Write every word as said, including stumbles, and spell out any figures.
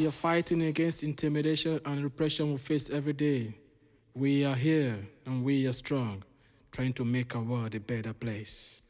you're fighting against intimidation and repression we face every day, we are here and we are strong, trying to make our world a better place.